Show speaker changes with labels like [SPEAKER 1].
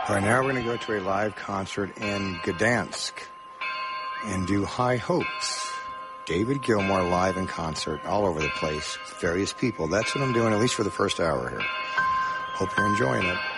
[SPEAKER 1] All right, now we're going to go to a live concert in Gdansk and do High Hopes. David Gilmour live in concert all over the place with various people. That's what I'm doing, at least for the first hour here. Hope you're enjoying it.